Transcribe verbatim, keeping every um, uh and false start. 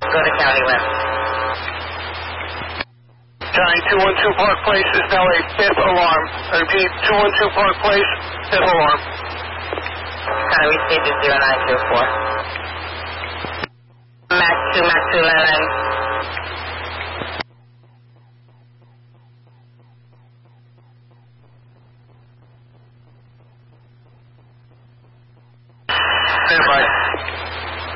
Go to County West. County two one two Park Place is now a fifth alarm. I repeat, two one two Park Place, fifth alarm. County received is zero nine zero four. Max two, Max two, nine nine. Stand by.